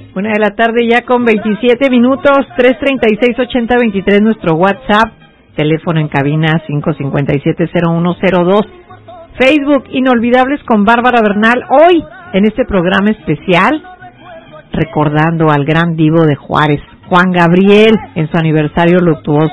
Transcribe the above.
1 de la tarde ya con 27 minutos, 336-8023 nuestro WhatsApp, teléfono en cabina 557-0102, Facebook Inolvidables con Bárbara Bernal, hoy en este programa especial, recordando al gran divo de Juárez, Juan Gabriel, en su aniversario luctuoso.